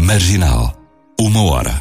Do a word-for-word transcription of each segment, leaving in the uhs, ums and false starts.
Marginal. Uma hora.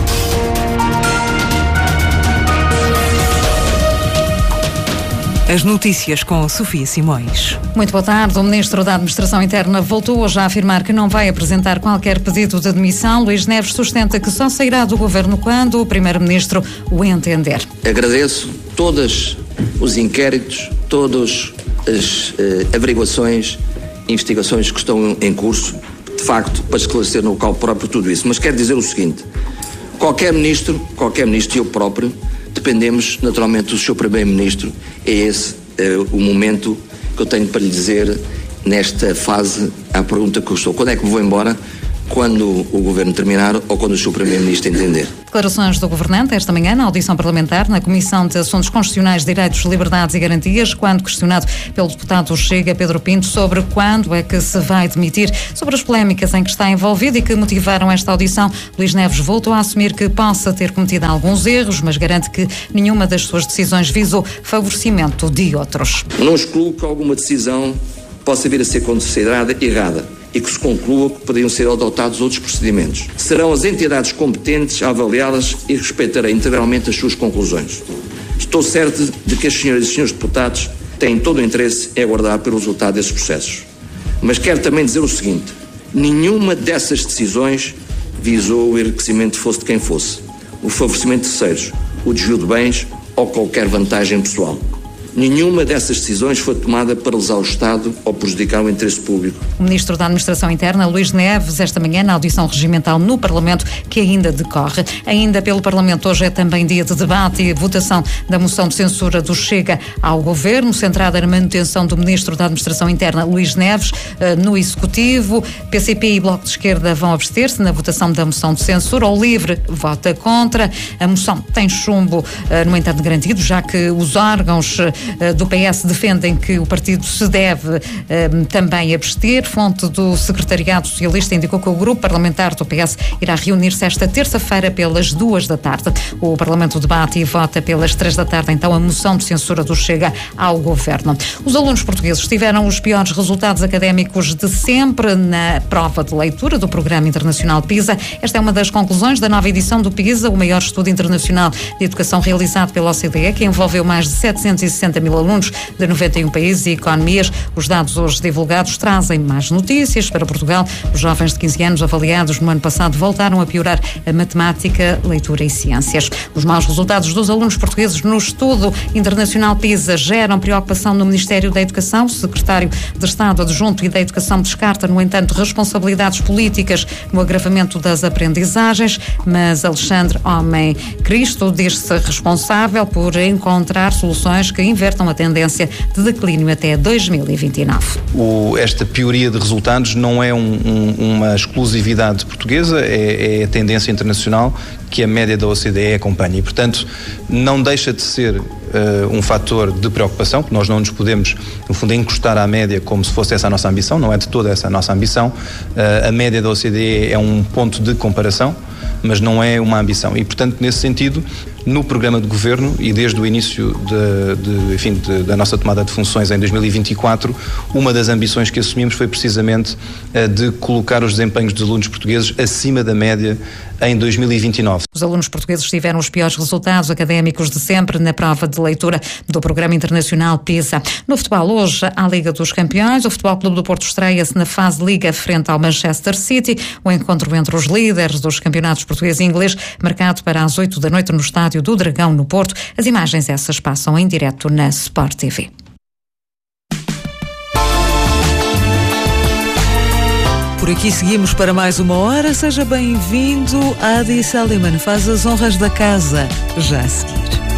As notícias com Sofia Simões. Muito boa tarde. O Ministro da Administração Interna voltou hoje a afirmar que não vai apresentar qualquer pedido de admissão. Luís Neves sustenta que só sairá do governo quando o Primeiro-Ministro o entender. Agradeço todos os inquéritos, todas as eh, averiguações, investigações que estão em curso, de facto, para esclarecer no local próprio tudo isso. Mas quero dizer o seguinte: qualquer ministro, qualquer ministro e eu próprio, dependemos naturalmente do seu Primeiro-Ministro. É esse é, o momento que eu tenho para lhe dizer nesta fase à pergunta que eu estou. Quando é que me vou embora? Quando o Governo terminar ou quando o seu Primeiro-Ministro entender. Declarações do Governante esta manhã na audição parlamentar na Comissão de Assuntos Constitucionais, Direitos, Liberdades e Garantias, quando questionado pelo deputado Chega, Pedro Pinto, sobre quando é que se vai demitir, sobre as polémicas em que está envolvido e que motivaram esta audição. Luís Neves voltou a assumir que possa ter cometido alguns erros, mas garante que nenhuma das suas decisões visou favorecimento de outros. Não excluo que alguma decisão possa vir a ser considerada errada e que se conclua que poderiam ser adotados outros procedimentos. Serão as entidades competentes a avaliá-las e respeitarei integralmente as suas conclusões. Estou certo de que as senhoras e senhores deputados têm todo o interesse em aguardar pelo resultado desses processos. Mas quero também dizer o seguinte: nenhuma dessas decisões visou o enriquecimento fosse de quem fosse, o favorecimento de terceiros, o desvio de bens ou qualquer vantagem pessoal. Nenhuma dessas decisões foi tomada para lesar o Estado ou prejudicar o interesse público. O Ministro da Administração Interna, Luís Neves, esta manhã na audição regimental no Parlamento, que ainda decorre. Ainda pelo Parlamento, hoje é também dia de debate e votação da moção de censura do Chega ao Governo, centrada na manutenção do Ministro da Administração Interna, Luís Neves, no Executivo. P C P e Bloco de Esquerda vão abster-se na votação da moção de censura. O LIVRE vota contra. A moção tem chumbo, no entanto, garantido, já que os órgãos do P S defendem que o partido se deve um, também abster. Fonte do Secretariado Socialista indicou que o grupo parlamentar do P S irá reunir-se esta terça-feira pelas duas da tarde. O Parlamento debate e vota pelas três da tarde, então, a moção de censura do Chega ao Governo. Os alunos portugueses tiveram os piores resultados académicos de sempre na prova de leitura do Programa Internacional PISA. Esta é uma das conclusões da nova edição do PISA, o maior estudo internacional de educação realizado pela O C D E, que envolveu mais de setecentos e sessenta mil alunos de noventa e um países e economias. Os dados hoje divulgados trazem mais notícias para Portugal. Os jovens de quinze anos avaliados no ano passado voltaram a piorar a matemática, leitura e ciências. Os maus resultados dos alunos portugueses no estudo internacional PISA geram preocupação no Ministério da Educação. O secretário de Estado adjunto e da Educação descarta, no entanto, responsabilidades políticas no agravamento das aprendizagens, mas Alexandre Homem Cristo diz-se responsável por encontrar soluções que invertam a tendência de declínio até dois mil e vinte e nove. O, esta pioria de resultados não é um, um, uma exclusividade portuguesa, é, é a tendência internacional que a média da O C D E acompanha e, portanto, não deixa de ser uh, um fator de preocupação, que nós não nos podemos, no fundo, encostar à média como se fosse essa a nossa ambição, não é de toda essa a nossa ambição. Uh, a média da O C D E é um ponto de comparação, mas não é uma ambição e, portanto, nesse sentido, no programa de governo e desde o início de, de, enfim, de, da nossa tomada de funções em dois mil e vinte e quatro, uma das ambições que assumimos foi precisamente a de colocar os desempenhos dos alunos portugueses acima da média em dois mil e vinte e nove. Os alunos portugueses tiveram os piores resultados académicos de sempre na prova de leitura do Programa Internacional PISA. No futebol, hoje, à Liga dos Campeões, o Futebol Clube do Porto estreia-se na fase Liga frente ao Manchester City. O encontro entre os líderes dos campeonatos português e inglês, marcado para as oito da noite no estádio do Dragão, no Porto. As imagens essas passam em direto na Sport T V. Por aqui seguimos para mais uma hora. Seja bem-vindo. Adi Saliman faz as honras da casa já a seguir.